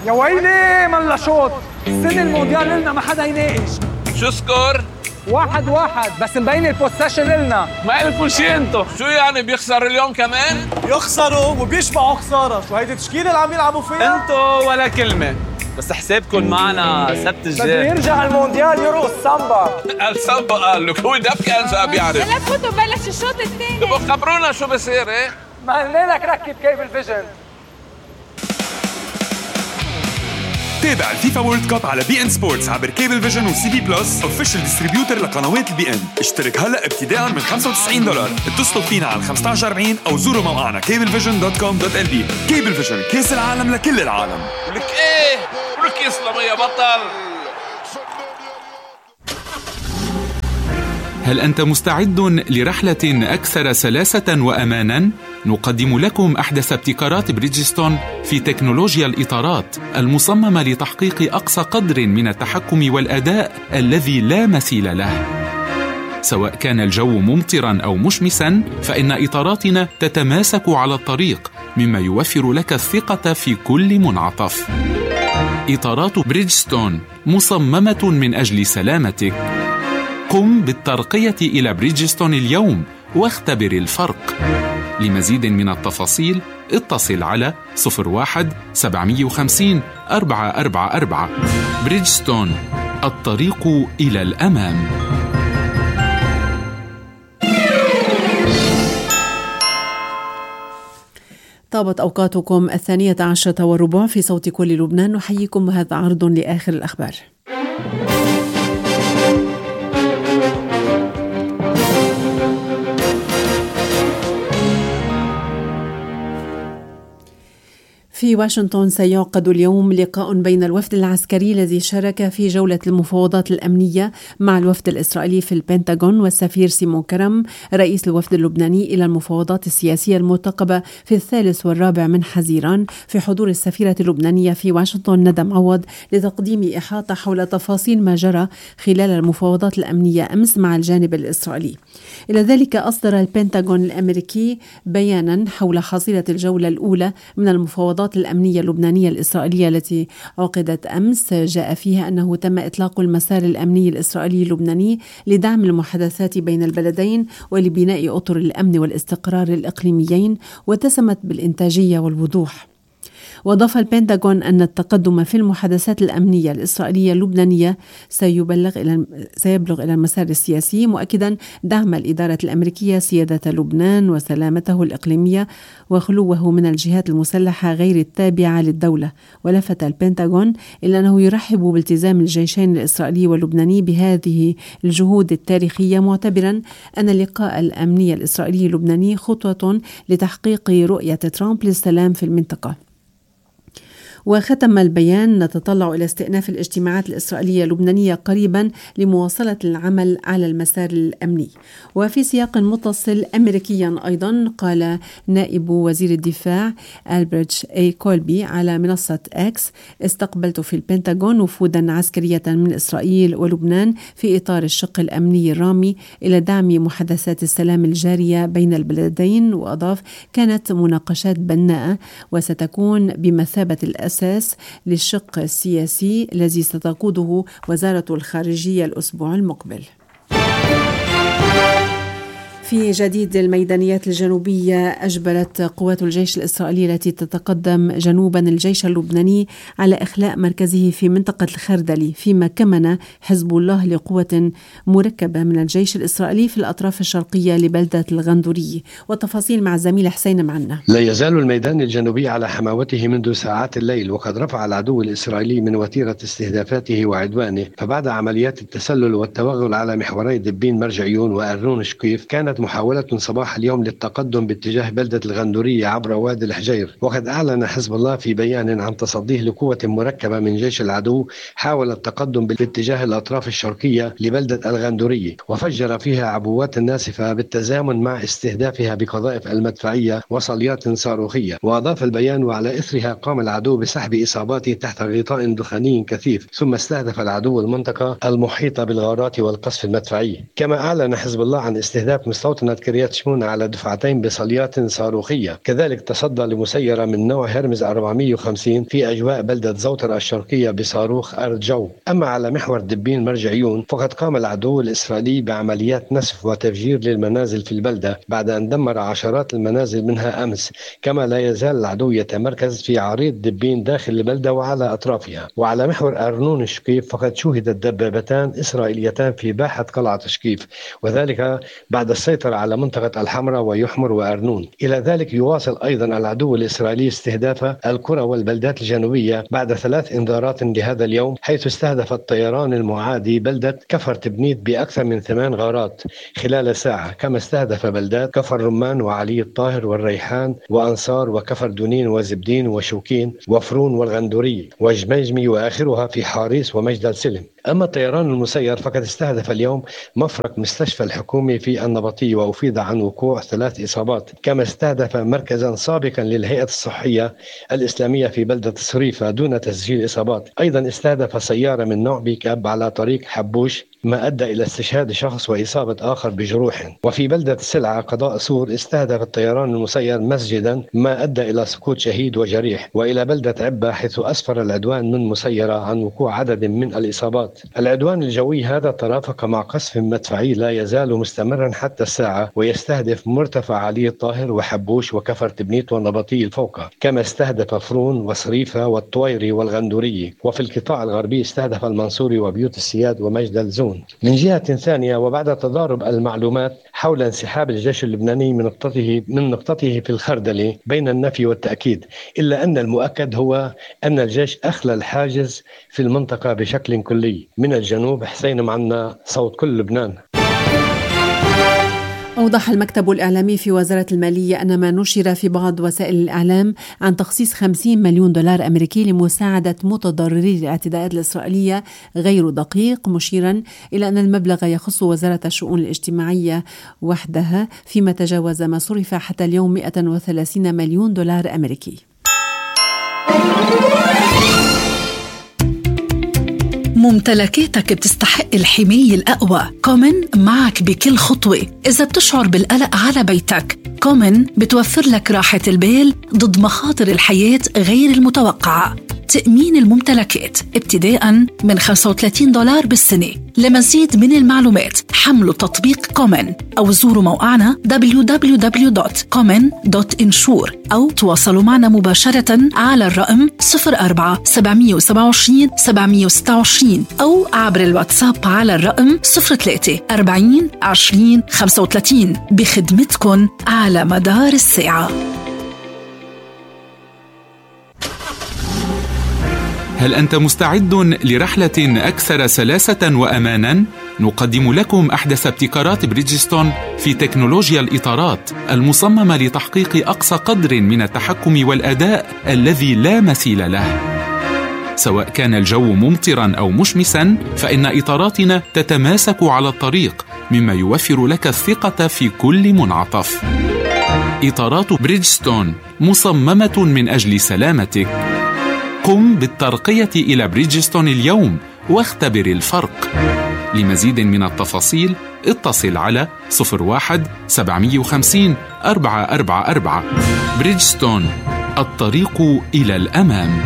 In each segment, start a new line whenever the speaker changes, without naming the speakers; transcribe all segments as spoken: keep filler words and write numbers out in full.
يا ويلي ملا شوط. السنة المونديال لنا ما حدا يناقش.
شو سكور؟
واحد واحد بس مبين البوستيشن لنا.
ما قلتوا شي انتو. شو يعني بيخسر اليوم كمان؟
يخسروا وبيشبعوا خسارة. شو هيدي التشكيلة اللي عم يلعبوا فيها؟
انتو ولا كلمة، بس حسابكم معنا سبت الجاي.
بده يرجع المونديال يرقص سامبا.
السامبا قال لك هو دبكة انسى بيعرف.
هلا فوتوا بلش الشوط الثاني.
تبقوا خبرونا شو بصير. ايه
ما قلنا لك ركب كيبل فيجن.
تابع الفيفا وورلد كاب على بي ان سبورتس عبر كيبل فيجن وسي بي بلس اوفيشال ديستريبيوتر لقنوات البي ان. اشترك هلا ابتداء من خمسة وتسعين دولار. اتصلوا فينا على خمسة عشر أربعين او زوروا موقعنا كيبل فيجن دوت كوم دوت ال بي. كيبل فيجن، كاس العالم لكل العالم.
لك ايه ولك يسلم يا بطل.
هل أنت مستعد لرحلة أكثر سلاسة وأماناً؟ نقدم لكم أحدث ابتكارات بريدجستون في تكنولوجيا الإطارات المصممة لتحقيق أقصى قدر من التحكم والأداء الذي لا مثيل له. سواء كان الجو ممطراً أو مشمساً، فإن إطاراتنا تتماسك على الطريق، مما يوفر لك الثقة في كل منعطف. إطارات بريدجستون مصممة من أجل سلامتك. قم بالترقية إلى بريدجستون اليوم واختبر الفرق. لمزيد من التفاصيل اتصل على صفر واحد سبعمية وخمسين أربعة أربعة أربعة. بريدجستون، الطريق إلى الأمام.
طابت أوقاتكم الثانية عشرة والربع في صوت كل لبنان. نحييكم وهذا عرض لآخر الأخبار. في واشنطن سيعقد اليوم لقاء بين الوفد العسكري الذي شارك في جولة المفاوضات الأمنية مع الوفد الإسرائيلي في البنتاغون والسفير سيمون كرم رئيس الوفد اللبناني إلى المفاوضات السياسية المرتقبة في الثالث والرابع من حزيران، في حضور السفيرة اللبنانية في واشنطن ندى معوض لتقديم إحاطة حول تفاصيل ما جرى خلال المفاوضات الأمنية أمس مع الجانب الإسرائيلي. إلى ذلك أصدر البنتاغون الأمريكي بيانا حول حصيلة الجولة الأولى من المفاوضات الأمنية اللبنانية الإسرائيلية التي عقدت أمس، جاء فيها أنه تم إطلاق المسار الأمني الإسرائيلي اللبناني لدعم المحادثات بين البلدين ولبناء أطر الأمن والاستقرار الإقليميين، واتسمت بالإنتاجية والوضوح. وأضاف البنتاغون أن التقدم في المحادثات الأمنية الإسرائيلية اللبنانية سيبلغ إلى سيبلغ إلى المسار السياسي، مؤكدا دعم الإدارة الأمريكية سيادة لبنان وسلامته الإقليمية وخلوه من الجهات المسلحة غير التابعة للدولة. ولفت البنتاغون إلى أنه يرحب بالتزام الجيشين الإسرائيلي واللبناني بهذه الجهود التاريخية، معتبرا أن اللقاء الأمني الإسرائيلي اللبناني خطوة لتحقيق رؤية ترامب للسلام في المنطقة. وختم البيان: نتطلع إلى استئناف الاجتماعات الإسرائيلية اللبنانية قريبا لمواصلة العمل على المسار الأمني. وفي سياق متصل أمريكيا أيضا، قال نائب وزير الدفاع ألبرت أي كولبي على منصة إكس: استقبلت في البنتاغون وفودا عسكرية من إسرائيل ولبنان في إطار الشق الأمني الرامي إلى دعم محادثات السلام الجارية بين البلدين. وأضاف: كانت مناقشات بناءة وستكون بمثابة الأساس للشق السياسي الذي ستقوده وزارة الخارجية الأسبوع المقبل. في جديد الميدانيات الجنوبية، أجبرت قوات الجيش الإسرائيلي التي تتقدم جنوبا الجيش اللبناني على إخلاء مركزه في منطقة الخردلي، فيما كمن حزب الله لقوة مركبة من الجيش الإسرائيلي في الأطراف الشرقية لبلدة الغندوري. وتفاصيل مع الزميل حسين معنا.
لا يزال الميدان الجنوبي على حماوته منذ ساعات الليل، وقد رفع العدو الإسرائيلي من وتيرة استهدافاته وعدوانه. فبعد عمليات التسلل والتوغل على محوري دبين مرجعيون وأرنون شقيف، كانت محاولة صباح اليوم للتقدم باتجاه بلدة الغندورية عبر وادي الحجير. وقد أعلن حزب الله في بيان عن تصديه لقوة مركبة من جيش العدو حاول التقدم باتجاه الأطراف الشرقية لبلدة الغندورية، وفجر فيها عبوات ناسفة بالتزامن مع استهدافها بقذائف المدفعية وصليات صاروخية. وأضاف البيان: وعلى إثرها قام العدو بسحب إصاباته تحت غطاء دخاني كثيف، ثم استهدف العدو المنطقة المحيطة بالغارات والقصف المدفعي. كما أعلن حزب الله عن استهداف مستوطن واستوطنت كريات شمون على دفعتين بصليات صاروخية. كذلك تصدى لمسيرة من نوع هرمز أربعمئة وخمسين في أجواء بلدة زوطر الشرقية بصاروخ أرض جو. أما على محور دبين مرجعيون فقد قام العدو الإسرائيلي بعمليات نسف وتفجير للمنازل في البلدة بعد أن دمر عشرات المنازل منها أمس. كما لا يزال العدو يتمركز في عريض دبين داخل البلدة وعلى أطرافها. وعلى محور أرنون شقيف فقد شوهدت دبابتان إسرائيليتان في باحة قلعة شقيف، وذلك بعد السيطرة على منطقة الحمراء ويحمر وأرنون. إلى ذلك يواصل أيضا العدو الإسرائيلي استهداف القرى والبلدات الجنوبية بعد ثلاث إنذارات لهذا اليوم، حيث استهدف الطيران المعادي بلدة كفر تبنيت بأكثر من ثمان غارات خلال ساعة. كما استهدف بلدات كفر رمان وعلي الطاهر والريحان وأنصار وكفر دونين وزبدين وشوكين وفرون والغندوري وجميجمي وآخرها في حاريس ومجدل سلم. أما الطيران المسير فقد استهدف اليوم مفرق مستشفى الحكومي في النبطية وأفيد عن وقوع ثلاث إصابات. كما استهدف مركزا سابقا للهيئة الصحية الإسلامية في بلدة صريفة دون تسجيل إصابات. أيضا استهدف سيارة من نوع بيك أب على طريق حبوش ما أدى إلى استشهاد شخص وإصابة آخر بجروح. وفي بلدة سلعة قضاء سور استهدف الطيران المسير مسجدا ما أدى إلى سقوط شهيد وجريح. وإلى بلدة عبة حيث أسفر العدوان من مسيرة عن وقوع عدد من الإصابات. العدوان الجوي هذا ترافق مع قصف مدفعي لا يزال مستمرا حتى الساعة، ويستهدف مرتفع علي الطاهر وحبوش وكفر تبنيت والنبطي الفوقة. كما استهدف فرون وصريفة والطويري والغندوري. وفي القطاع الغربي استهدف المنصوري وبيوت السياد ومجدل زون. من جهة ثانية، وبعد تضارب المعلومات حول انسحاب الجيش اللبناني من نقطته من نقطته في الخردلة بين النفي والتأكيد، إلا أن المؤكد هو أن الجيش أخلى الحاجز في المنطقة بشكل كلي. من الجنوب حسين معنا، صوت كل لبنان.
أوضح المكتب الإعلامي في وزارة المالية أن ما نشر في بعض وسائل الإعلام عن تخصيص خمسين مليون دولار أمريكي لمساعدة متضرري الاعتداءات الإسرائيلية غير دقيق، مشيرا إلى أن المبلغ يخص وزارة الشؤون الاجتماعية وحدها، فيما تجاوز ما صرف حتى اليوم مئة وثلاثين مليون دولار أمريكي.
ممتلكاتك بتستحق الحماية الأقوى. كومن معك بكل خطوة. إذا بتشعر بالقلق على بيتك، كومن بتوفر لك راحة البال ضد مخاطر الحياة غير المتوقعة. تأمين الممتلكات ابتداء من خمسة وثلاثين دولار بالسنة. لمزيد من المعلومات حملوا تطبيق كومن أو زوروا موقعنا دبليو دبليو دبليو دوت كومن دوت انشور أو تواصلوا معنا مباشرة على الرقم صفر أربعة سبعمئة وسبعة وعشرين سبعمئة وستة وعشرين أو عبر الواتساب على الرقم صفر ثلاثة أربعين عشرين خمسة وثلاثين، بخدمتكم على مدار الساعة.
هل أنت مستعد لرحلة أكثر سلاسة وأمانا؟ نقدم لكم أحدث ابتكارات بريدجستون في تكنولوجيا الإطارات المصممة لتحقيق أقصى قدر من التحكم والأداء الذي لا مثيل له. سواء كان الجو ممطرا أو مشمسا، فإن إطاراتنا تتماسك على الطريق، مما يوفر لك الثقة في كل منعطف. إطارات بريدجستون مصممة من أجل سلامتك. قم بالترقية إلى بريدجستون اليوم واختبر الفرق. لمزيد من التفاصيل اتصل على صفر واحد سبعمئة وخمسين أربعة أربعة أربعة. بريدجستون، الطريق إلى الأمام.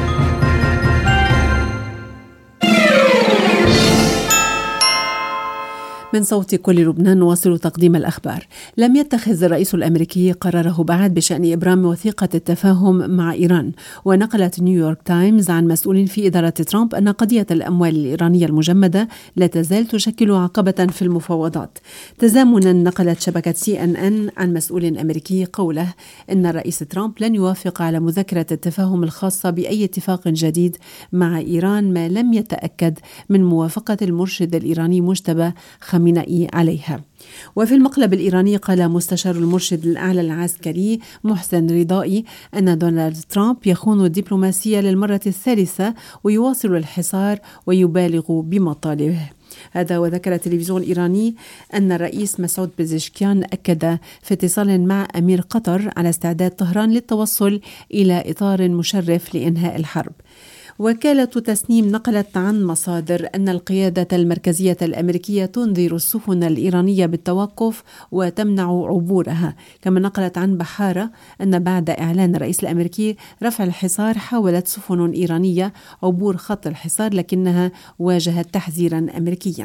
من صوت كل لبنان نواصل تقديم الأخبار. لم يتخذ الرئيس الأمريكي قراره بعد بشأن إبرام وثيقة التفاهم مع إيران. ونقلت نيويورك تايمز عن مسؤول في إدارة ترامب أن قضية الأموال الإيرانية المجمدة لا تزال تشكل عقبة في المفاوضات. تزامنا نقلت شبكة سي إن إن عن مسؤول أمريكي قوله أن الرئيس ترامب لن يوافق على مذكرة التفاهم الخاصة بأي اتفاق جديد مع إيران ما لم يتأكد من موافقة المرشد الإيراني مجتبى خامنئي عليها. وفي المقلب الإيراني قال مستشار المرشد الأعلى العسكري محسن رضائي أن دونالد ترامب يخون الدبلوماسية للمرة الثالثة ويواصل الحصار ويبالغ بمطالبه. هذا وذكر التلفزيون الإيراني أن الرئيس مسعود بزشكيان أكد في اتصال مع أمير قطر على استعداد طهران للتوصل إلى إطار مشرف لإنهاء الحرب. وكالة تسنيم نقلت عن مصادر أن القيادة المركزية الأمريكية تنذر السفن الإيرانية بالتوقف وتمنع عبورها. كما نقلت عن بحارة أن بعد إعلان الرئيس الأمريكي رفع الحصار حاولت سفن إيرانية عبور خط الحصار لكنها واجهت تحذيرا أمريكيا.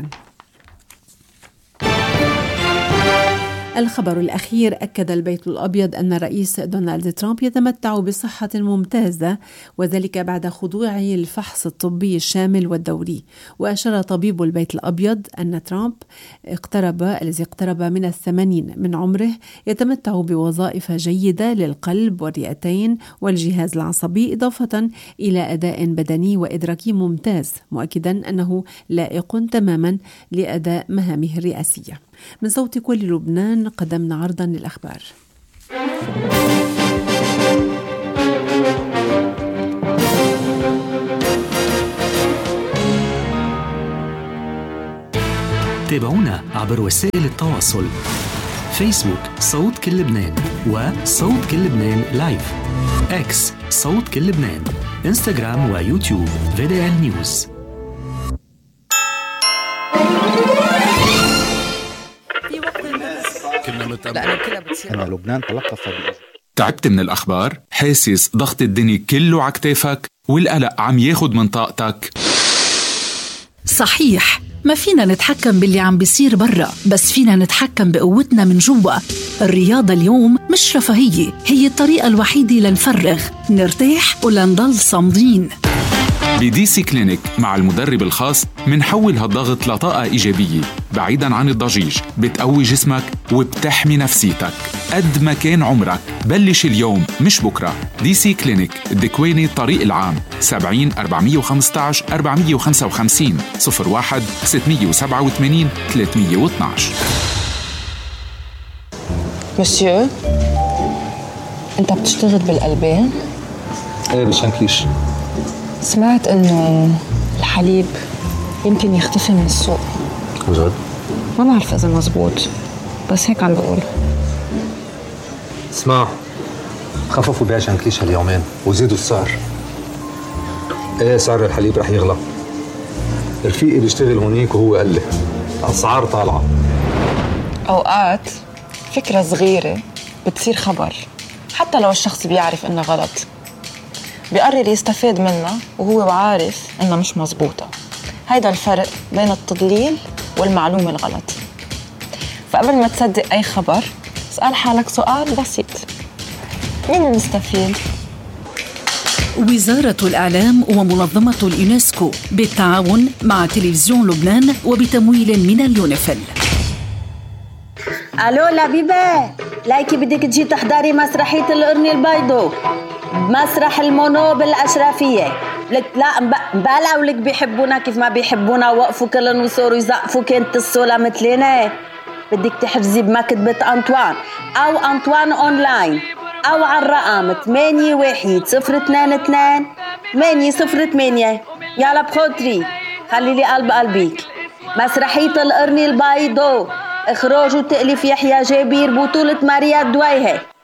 الخبر الأخير: أكد البيت الأبيض أن الرئيس دونالد ترامب يتمتع بصحة ممتازة، وذلك بعد خضوعه للفحص الطبي الشامل والدوري. وأشار طبيب البيت الأبيض أن ترامب اقترب الذي اقترب من الثمانين من عمره يتمتع بوظائف جيدة للقلب والرئتين والجهاز العصبي، إضافة إلى أداء بدني وإدراكي ممتاز، مؤكدا أنه لائق تماما لأداء مهامه الرئاسية. من صوت كل لبنان قدمنا عرضا للأخبار.
تابعونا عبر وسائل التواصل: فيسبوك صوت كل لبنان وصوت كل لبنان لايف، اكس صوت كل لبنان، انستغرام ويوتيوب في دي إل نيوز.
أنا لبنان تلقف.
تعبت من الأخبار؟ حاسس ضغط الدنيا كله عكتافك والقلق عم ياخد من طاقتك؟
صحيح، ما فينا نتحكم باللي عم بيصير برا، بس فينا نتحكم بقوتنا من جوا. الرياضة اليوم مش رفاهية، هي الطريقة الوحيدة لنفرغ، نرتاح ولنضل صامدين.
بدي سي كلينيك مع المدرب الخاص منحول هالضغط لطاقة إيجابية بعيداً عن الضجيج، بتقوي جسمك وبتحمي نفسيتك. قد ما كان عمرك بلش اليوم مش بكرة. دي سي كلينيك الدكواني الطريق العام سبعين أربعمية وخمستعش أربعمية وخمسة وخمسين صفر واحد ستمية وسبعة وثمانين ثلاثمية واثناعش.
مسيو، انت بتشتغل بالألبان؟
ايه بالشنكليش.
سمعت انه الحليب يمكن يختفي من السوق.
بجد؟
ما بعرف اذا مزبوط، بس هيك عم بقول.
اسمع، خففوا بيع شنكليش هاليومين وزيدوا السعر. ايه سعر الحليب رح يغلى. رفيقي بيشتغل هونيك وهو قال لي الاسعار طالعه.
اوقات فكره صغيره بتصير خبر، حتى لو الشخص بيعرف انها غلط، بيقرر يستفاد منها وهو عارف انها مش مزبوطة. هيدا الفرق بين التضليل والمعلومة الغلط. فقبل ما تصدق أي خبر اسأل حالك سؤال بسيط: مين المستفيد؟
وزارة الإعلام ومنظمة اليونسكو بالتعاون مع تلفزيون لبنان وبتمويل من اليونيفيل.
ألو لبيبة، لايكي بدك تجي تحضري مسرحية القرن البيضو مسرح المونو بالأشرفية. لك لا مبالغ ولك بيحبونا كيف ما بيحبونا، وقفوا كلن وصوروا يزقفوا كنت الصولة مثلنا. بدك تحجزي بمكتبة أنطوان أو أنطوان أونلاين أو على الرقم ثمانية واحد صفر اثنين اثنين ثمانية صفر ثمانية. يلا بخاطري خلي لي قلب قلبيك. مسرحية القرن البيضو، إخراج وتأليف يحيى جابير، بطولة ماريا الدويهة.